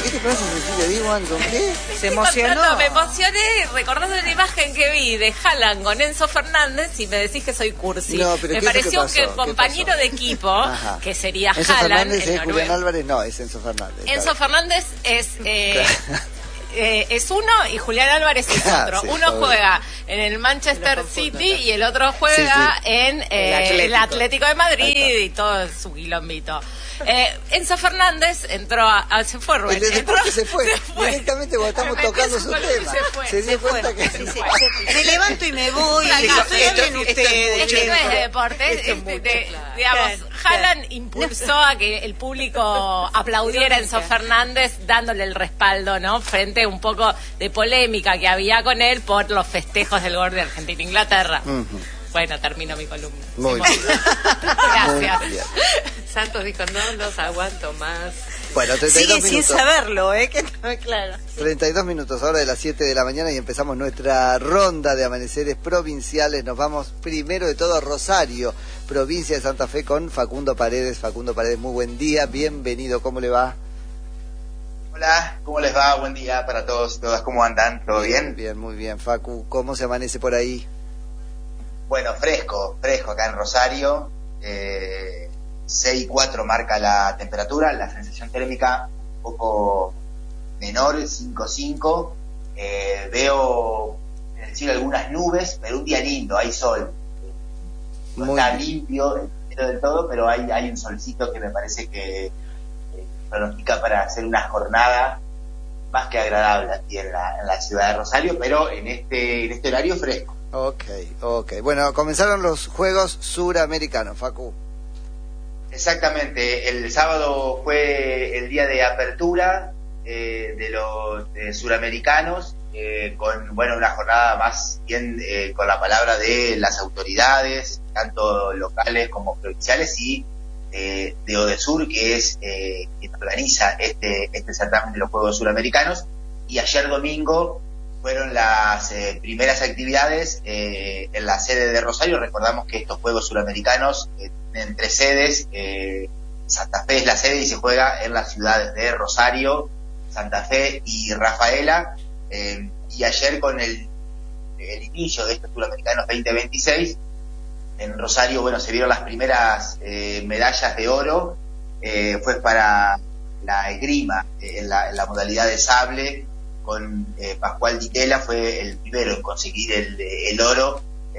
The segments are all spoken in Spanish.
qué te pasa, Cecilia? Digo, ¿con qué? Se emocionó. Me emocioné recordando una imagen que vi de Haaland con Enzo Fernández y me decís que soy cursi. No, pero me ¿qué pareció pasó? que compañero de equipo, Ajá. que sería Enzo Haaland, Fernández el es Julián Álvarez, no, es Enzo Fernández. Enzo Fernández es uno y Julián Álvarez es otro. Sí, uno juega en el Manchester City y el otro juega en el Atlético de Madrid y todo su quilombito. Enzo Fernández entró se fue Rubén. El deporte se fue. Directamente cuando estamos tocando su tema. Se dio cuenta que me levanto y me voy. Hablen ustedes. Esto no es de deporte. Digamos, Haaland impulsó a que el público aplaudiera a Enzo Fernández dándole el respaldo, ¿no? Frente a un poco de polémica que había con él por los festejos del gol de Argentina-Inglaterra. Bueno, termino mi columna. Muy bien. Gracias. Muy bien. Santos dijo, no los aguanto más. Bueno, 32 Sigue minutos. sin saberlo, que no es claro. 32 minutos ahora de las 7 de la mañana y empezamos nuestra ronda de amaneceres provinciales. Nos vamos primero de todo a Rosario, provincia de Santa Fe, con Facundo Paredes. Facundo Paredes, muy buen día, bienvenido, ¿cómo le va? Hola, ¿cómo les va? Buen día para todos y todas, ¿cómo andan? ¿Todo bien? Bien, muy bien. Facu, ¿cómo se amanece por ahí? Bueno, fresco acá en Rosario. 6,4 marca la temperatura, la sensación térmica un poco menor, 5,5. Veo en el cielo algunas nubes, pero un día lindo, hay sol. No Muy está bien. limpio del todo, pero hay un solcito que me parece que pronostica para hacer una jornada más que agradable aquí en la ciudad de Rosario, pero en este horario fresco. Ok. Bueno, comenzaron los Juegos Suramericanos, Facu. Exactamente, el sábado fue el día de apertura de los suramericanos, con una jornada más bien con la palabra de las autoridades, tanto locales como provinciales, y de Odesur, que es quien organiza este certamen de los Juegos Suramericanos. Y ayer domingo fueron las primeras actividades en la sede de Rosario. Recordamos que estos Juegos Suramericanos tienen 3 sedes. Santa Fe es la sede y se juega en las ciudades de Rosario, Santa Fe y Rafaela. Y ayer, con el inicio de estos Suramericanos 2026, en Rosario, se vieron las primeras medallas de oro. Fue para la esgrima, en la modalidad de sable, con Pascual Ditela, fue el primero en conseguir el oro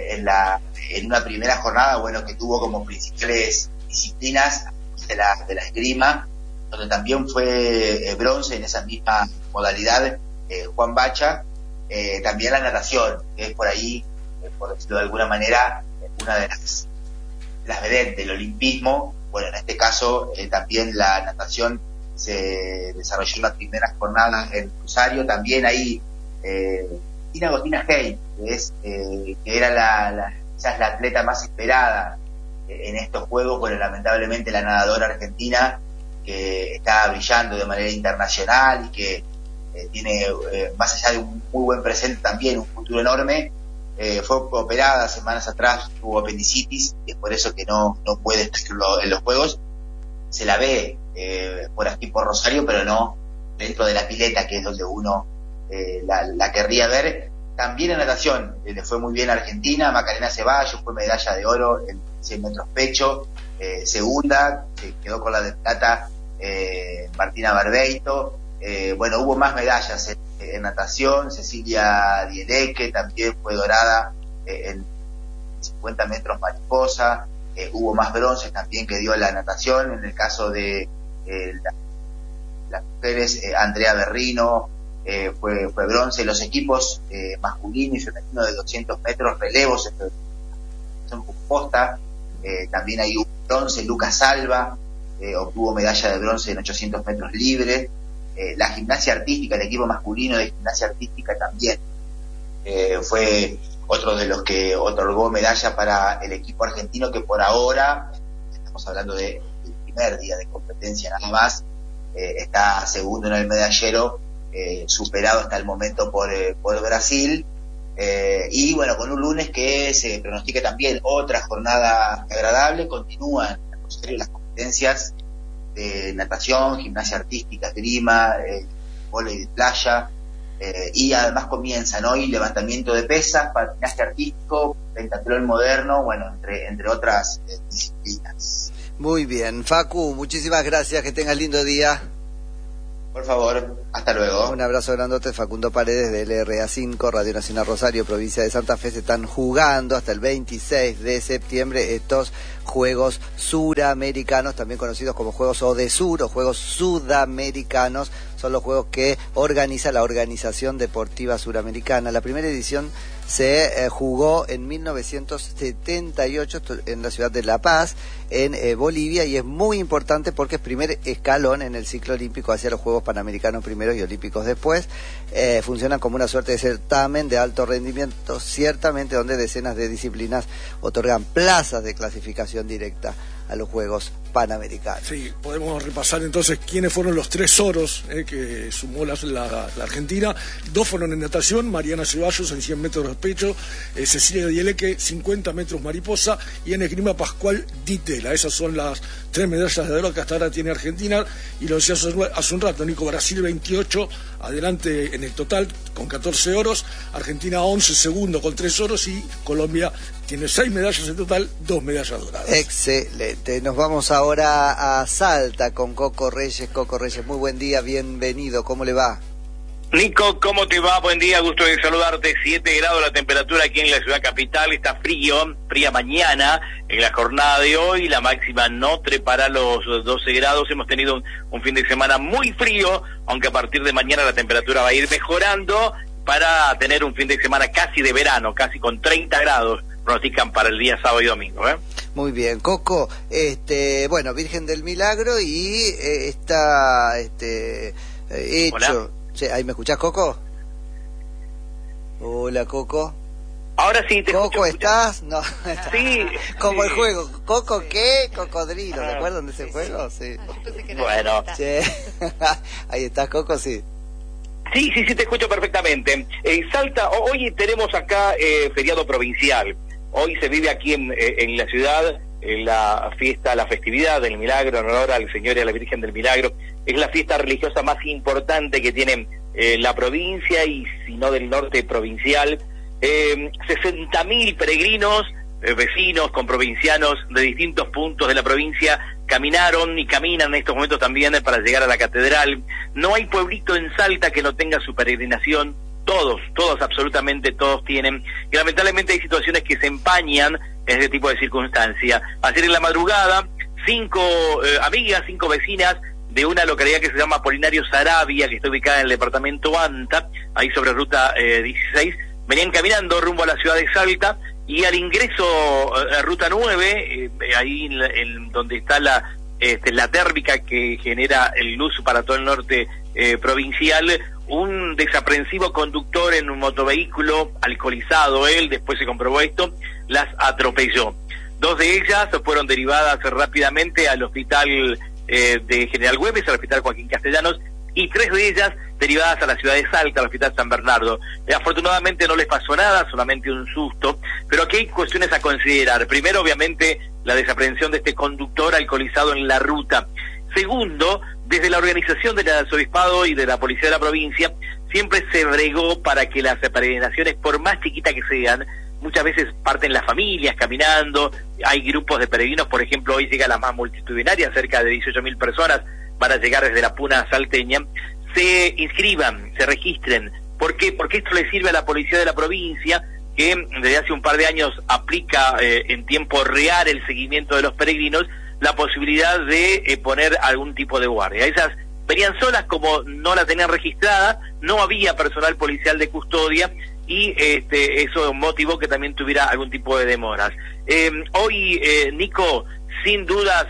en una primera jornada, que tuvo como principales disciplinas de la esgrima, donde también fue bronce en esa misma modalidad Juan Bacha. También la natación, que es por ahí, por decirlo de alguna manera, una de las vedettes del olimpismo. En este caso también la natación se desarrolló en las primeras jornadas en Rosario. También ahí Tina Agostina Hey, que era quizás la atleta más esperada en estos Juegos. Lamentablemente la nadadora argentina, que está brillando de manera internacional y que tiene, más allá de un muy buen presente, también un futuro enorme, fue operada semanas atrás, tuvo apendicitis, y es por eso que no puede estar en los Juegos. Se la ve por aquí por Rosario, pero no dentro de la pileta, que es donde uno la querría ver. También en natación le fue muy bien a Argentina. Macarena Ceballos fue medalla de oro en 100 metros pecho, segunda, se quedó con la de plata Martina Barbeito. Hubo más medallas en natación. Cecilia Diedeque también fue dorada en 50 metros mariposa. Hubo más bronces también que dio la natación. En el caso de las mujeres, Andrea Berrino fue bronce. Los equipos masculino y femenino de 200 metros relevos son posta. También hay un bronce. Lucas Salva obtuvo medalla de bronce en 800 metros libres. La gimnasia artística, el equipo masculino de gimnasia artística también fue otro de los que otorgó medalla para el equipo argentino, que por ahora, estamos hablando del primer día de competencia nada más, está segundo en el medallero, superado hasta el momento por Brasil. Con un lunes que se pronostica también otra jornada agradable. Continúan las competencias de natación, gimnasia artística, esgrima, vóley de playa, y además comienzan hoy levantamiento de pesas, patinaje artístico, pentatlón moderno, bueno, entre otras disciplinas. Muy bien, Facu, muchísimas gracias, que tengas lindo día. Por favor, hasta luego. Un abrazo grandote, Facundo Paredes de LRA5, Radio Nacional Rosario, provincia de Santa Fe. Se están jugando hasta el 26 de septiembre estos Juegos Suramericanos, también conocidos como Juegos ODESUR o Juegos Sudamericanos. Son los juegos que organiza la Organización Deportiva Suramericana. La primera edición se jugó en 1978 en la ciudad de La Paz, en Bolivia, y es muy importante porque es primer escalón en el ciclo olímpico hacia los Juegos Panamericanos primero y Olímpicos después. Funcionan como una suerte de certamen de alto rendimiento, ciertamente, donde decenas de disciplinas otorgan plazas de clasificación directa a los Juegos Panamericanos. Sí, podemos repasar entonces quiénes fueron los 3 oros que sumó la Argentina. 2 fueron en natación: Mariana Ceballos en 100 metros de pecho, Cecilia Dieleque 50 metros mariposa, y en esgrima Pascual Ditela. Esas son las 3 medallas de oro que hasta ahora tiene Argentina, y lo decía hace un rato Nico. Brasil 28 adelante en el total con 14 oros, Argentina 11 segundo con 3 oros, y Colombia tiene 6 medallas en total, 2 medallas doradas. Excelente. Nos vamos ahora a Salta con Coco Reyes. Coco Reyes, muy buen día, bienvenido. ¿Cómo le va? Nico, ¿cómo te va? Buen día, gusto de saludarte. 7 grados la temperatura aquí en la ciudad capital. Está fría mañana en la jornada de hoy. La máxima no trepará los 12 grados. Hemos tenido un fin de semana muy frío, aunque a partir de mañana la temperatura va a ir mejorando para tener un fin de semana casi de verano, casi con 30 grados. Pronostican para el día sábado y domingo, Muy bien, Coco, bueno, Virgen del Milagro, y está hecho. Hola. Sí, ¿ahí me escuchás, Coco? Hola, Coco. Ahora sí, te Coco, escucho. ¿estás? No. Sí. Como sí. el juego. ¿Coco qué? Cocodrilo. ¿Te acuerdan de ese juego? Sí. Bueno. Sí. Ahí estás, Coco, sí. Sí, te escucho perfectamente. Salta, hoy tenemos acá feriado provincial. Hoy se vive aquí en la ciudad la festividad del Milagro, en honor al Señor y a la Virgen del Milagro. Es la fiesta religiosa más importante que tiene la provincia, y si no del norte provincial. 60.000 peregrinos, vecinos, comprovincianos de distintos puntos de la provincia caminaron y caminan en estos momentos también para llegar a la catedral. No hay pueblito en Salta que no tenga su peregrinación. Todos, absolutamente todos tienen. Y lamentablemente hay situaciones que se empañan en este tipo de circunstancias. Ayer en la madrugada, 5 amigas, 5 vecinas de una localidad que se llama Apolinario Saravia, que está ubicada en el departamento Anta, ahí sobre ruta 16, venían caminando rumbo a la ciudad de Salta, y al ingreso a ruta 9, ahí en donde está la térmica que genera el luz para todo el norte provincial, un desaprensivo conductor en un motovehículo, alcoholizado él, después se comprobó esto, las atropelló. 2 de ellas fueron derivadas rápidamente al hospital de General Güemes, al hospital Joaquín Castellanos, y 3 de ellas derivadas a la ciudad de Salta, al hospital San Bernardo. Afortunadamente no les pasó nada, solamente un susto, pero aquí hay cuestiones a considerar. Primero, obviamente, la desaprehensión de este conductor alcoholizado en la ruta. Segundo, desde la organización del arzobispado y de la policía de la provincia, siempre se bregó para que las peregrinaciones, por más chiquitas que sean, muchas veces parten las familias caminando, hay grupos de peregrinos, por ejemplo, hoy llega la más multitudinaria, cerca de 18.000 personas, van a llegar desde la Puna salteña, se inscriban, se registren. ¿Por qué? Porque esto le sirve a la policía de la provincia, que desde hace un par de años aplica en tiempo real el seguimiento de los peregrinos, la posibilidad de poner algún tipo de guardia. Esas venían solas, como no la tenían registrada, no había personal policial de custodia, y eso motivó que también tuviera algún tipo de demoras. Hoy, Nico, sin dudas,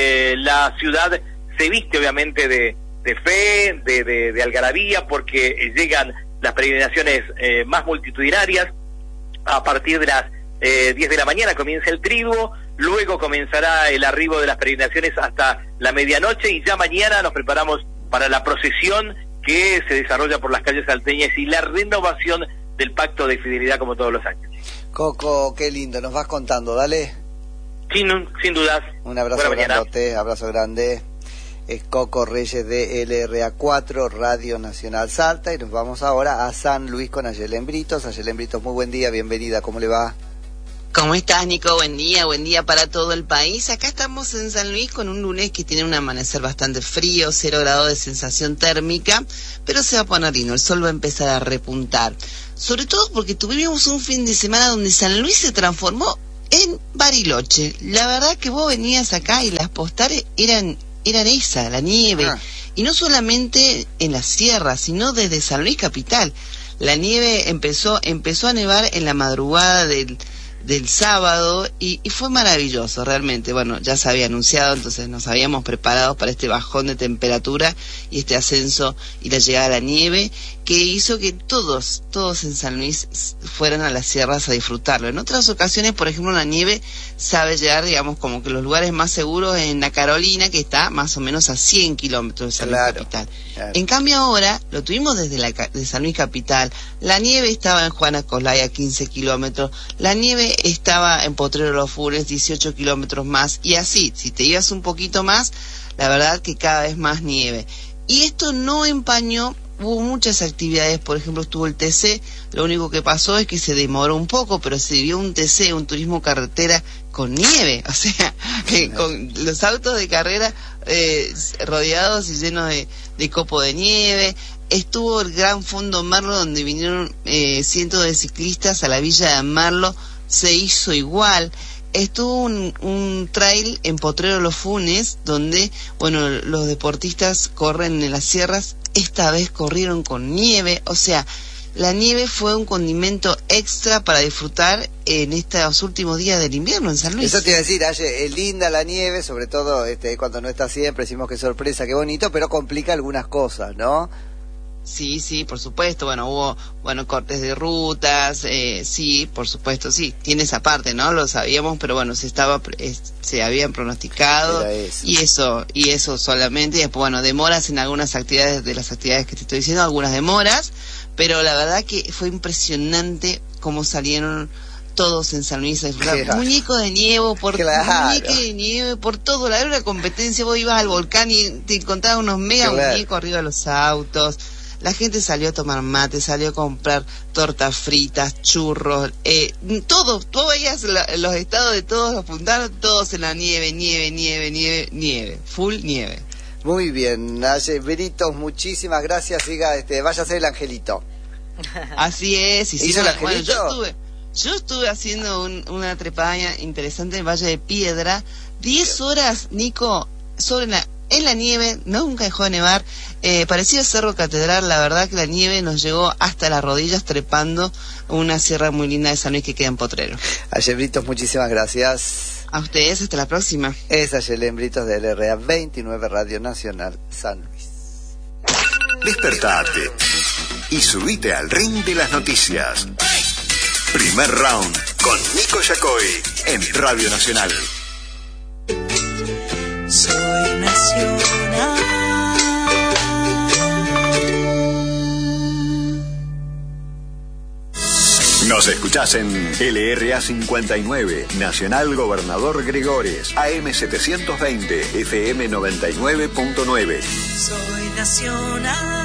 la ciudad se viste obviamente de fe, de algarabía, porque llegan las peregrinaciones más multitudinarias. A partir de las 10 de la mañana comienza el triduo, luego comenzará el arribo de las peregrinaciones hasta la medianoche, y ya mañana nos preparamos para la procesión que se desarrolla por las calles salteñas y la renovación del pacto de fidelidad como todos los años. Coco, qué lindo, nos vas contando, dale. Sin dudas. Un abrazo grandote, abrazo grande. es Coco Reyes de LRA4, Radio Nacional Salta, y nos vamos ahora a San Luis con Ayelen Britos. Ayelen Britos, muy buen día, bienvenida, ¿cómo le va? ¿Cómo estás, Nico? Buen día para todo el país. Acá estamos en San Luis con un lunes que tiene un amanecer bastante frío, 0 grados de sensación térmica, pero se va a poner lindo, el sol va a empezar a repuntar. Sobre todo porque tuvimos un fin de semana donde San Luis se transformó en Bariloche. La verdad que vos venías acá y las postales eran esa, la nieve. Y no solamente en la sierra, sino desde San Luis capital. La nieve empezó a nevar en la madrugada del sábado y fue maravilloso realmente. Bueno, ya se había anunciado, entonces nos habíamos preparado para este bajón de temperatura y este ascenso y la llegada de la nieve, que hizo que todos en San Luis fueran a las sierras a disfrutarlo. En otras ocasiones, por ejemplo, la nieve sabe llegar, digamos, como que los lugares más seguros en la Carolina, que está más o menos a 100 kilómetros de San Luis capital. Claro. En cambio ahora lo tuvimos de San Luis capital. La nieve estaba en Juana Coslay a 15 kilómetros, la nieve estaba en Potrero Los Funes 18 kilómetros más, y así, si te ibas un poquito más, la verdad que cada vez más nieve. Y esto no empañó. Hubo muchas actividades, por ejemplo estuvo el TC, lo único que pasó es que se demoró un poco, pero se vio un TC, un turismo carretera con nieve, o sea, con los autos de carrera rodeados y llenos de copo de nieve. Estuvo el Gran Fondo Merlo, donde vinieron cientos de ciclistas a la villa de Merlo, se hizo igual. Estuvo un trail en Potrero Los Funes, donde, bueno, los deportistas corren en las sierras, esta vez corrieron con nieve, o sea, la nieve fue un condimento extra para disfrutar en estos últimos días del invierno en San Luis. Eso te iba a decir, Aye, es linda la nieve, sobre todo cuando no está siempre, decimos que sorpresa, qué bonito, pero complica algunas cosas, ¿no? Sí, por supuesto. Bueno, hubo cortes de rutas, sí, por supuesto, sí. Tiene esa parte, ¿no? Lo sabíamos, pero bueno, se habían pronosticado y eso solamente. Y después, bueno, demoras en algunas actividades, de las actividades que te estoy diciendo, algunas demoras, pero la verdad que fue impresionante cómo salieron todos en San Luis a disfrutar. Muñeco de nieve por todo. Era una competencia, vos ibas al volcán y te encontrabas unos mega muñecos arriba de los autos. La gente salió a tomar mate, salió a comprar tortas fritas, churros, todo. Tú veías los estados de todos, apuntaron todos en la nieve, full nieve. Muy bien, Ayelen Britos, muchísimas gracias. Siga, vaya a ser el angelito. Así es. ¿Hizo el angelito? Bueno, yo estuve haciendo una trepada interesante en Valle de Piedra, 10 horas, Nico, en la nieve, nunca dejó de nevar, parecía Cerro Catedral. La verdad que la nieve nos llegó hasta las rodillas trepando una sierra muy linda de San Luis que queda en Potrero. Ayelen Britos, muchísimas gracias. A ustedes, hasta la próxima. Es Ayelen Britos de LRA 29, Radio Nacional San Luis. Despertate y subite al ring de las noticias. Primer round con Nico Yacoy en Radio Nacional. Soy nacional. Nos escuchás en LRA 59, Nacional Gobernador Gregores, AM 720, FM 99.9. Soy nacional.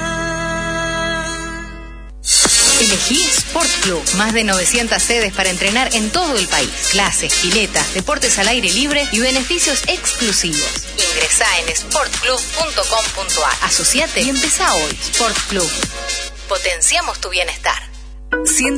Elegí Sport Club. Más de 900 sedes para entrenar en todo el país. Clases, piletas, deportes al aire libre y beneficios exclusivos. Ingresá en sportclub.com.ar. Asociate y empezá hoy. Sport Club. Potenciamos tu bienestar.